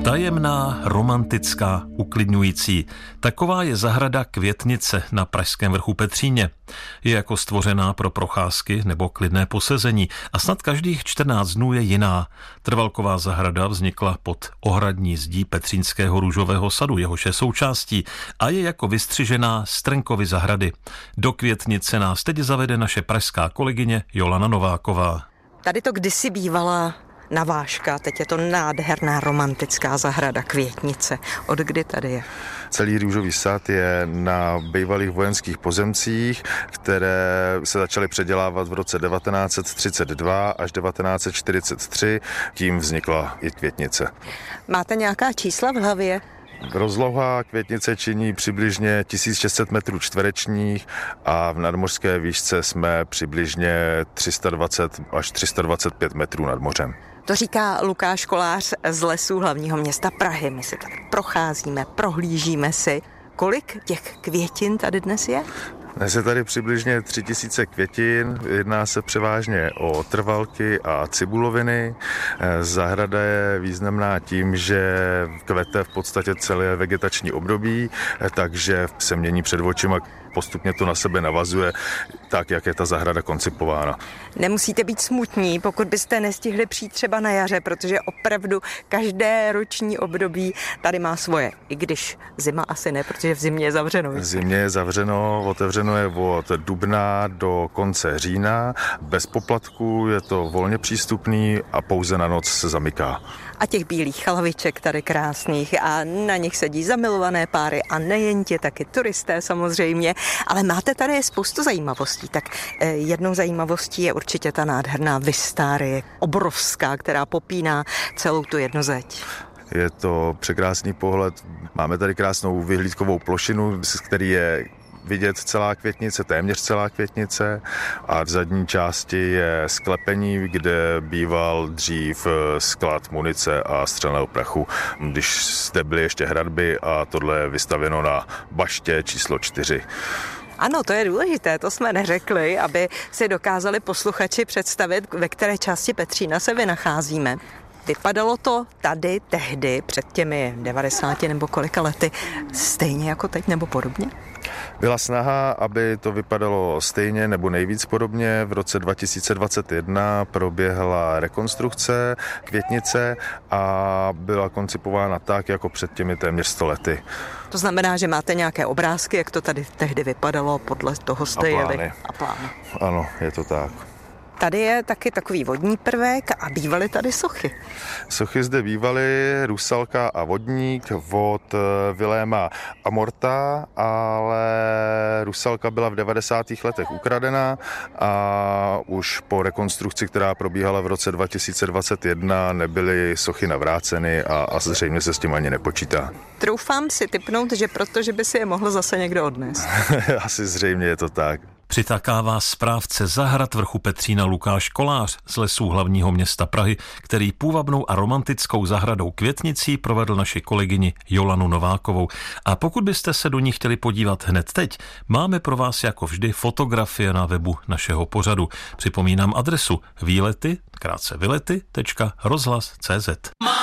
Tajemná, romantická, uklidňující. Taková je zahrada Květnice na pražském vrchu Petříně. Je jako stvořená pro procházky nebo klidné posezení a snad každých 14 dnů je jiná. Trvalková zahrada vznikla pod ohradní zdí Petřínského růžového sadu, jehož je součástí, a je jako vystřižená z Trnkovy zahrady. Do Květnice nás teď zavede naše pražská kolegyně Jolana Nováková. Tady to kdysi bývala navážka, teď je to nádherná romantická zahrada Květnice. Od kdy tady je? Celý růžový sad je na bývalých vojenských pozemcích, které se začaly předělávat v roce 1932 až 1943. Tím vznikla i Květnice. Máte nějaká čísla v hlavě? Rozloha Květnice činí přibližně 1600 metrů čtverečních a v nadmořské výšce jsme přibližně 320 až 325 metrů nad mořem. To říká Lukáš Kolář z Lesů hlavního města Prahy. My si tady procházíme, prohlížíme si. Kolik těch květin tady dnes je? Dnes je tady přibližně 3000 květin, jedná se převážně o trvalky a cibuloviny. Zahrada je významná tím, že kvete v podstatě celé vegetační období, takže se mění před očima, postupně to na sebe navazuje, tak jak je ta zahrada koncipována. Nemusíte být smutní, pokud byste nestihli přijít třeba na jaře, protože opravdu každé roční období tady má svoje. I když zima asi ne, protože v zimě je zavřeno. V zimě je zavřeno, otevřeno je od dubna do konce října. Bez poplatku je to volně přístupný a pouze na noc se zamyká. A těch bílých chalviček tady krásných a na nich sedí zamilované páry a nejen ti, taky turisté samozřejmě, ale máte tady spoustu zajímavostí. Tak jednou zajímavostí je určitě ta nádherná Vistárie, obrovská, která popíná celou tu jednozeď. Je to překrásný pohled. Máme tady krásnou vyhlídkovou plošinu, z který je vidět celá Květnice, téměř celá Květnice, a v zadní části je sklepení, kde býval dřív sklad munice a střelného prachu, když zde byly ještě hradby, a tohle je vystavěno na baště číslo 4. Ano, to je důležité, to jsme neřekli, aby si dokázali posluchači představit, ve které části Petřína se vynacházíme. Vypadalo to tady tehdy, před těmi 90 nebo kolika lety, stejně jako teď nebo podobně? Byla snaha, aby to vypadalo stejně nebo nejvíc podobně. V roce 2021 proběhla rekonstrukce Květnice a byla koncipována tak, jako před těmi téměř 100 lety. To znamená, že máte nějaké obrázky, jak to tady tehdy vypadalo, podle toho jste jeli? A plány. Ano, je to tak. Tady je taky takový vodní prvek a bývaly tady sochy. Sochy zde bývaly, Rusalka a Vodník od Viléma Amorta, ale Rusalka byla v 90. letech ukradena a už po rekonstrukci, která probíhala v roce 2021, nebyly sochy navráceny a zřejmě se s tím ani nepočítá. Troufám si tipnout, že protože by si je mohl zase někdo odnést. Asi zřejmě je to tak. Přitakává správce zahrad vrchu Petřína Lukáš Kolář z Lesů hlavního města Prahy, který půvabnou a romantickou zahradou Květnicí provedl naši kolegyni Jolanu Novákovou. A pokud byste se do ní chtěli podívat hned teď, máme pro vás jako vždy fotografie na webu našeho pořadu. Připomínám adresu výlety.rozhlas.cz.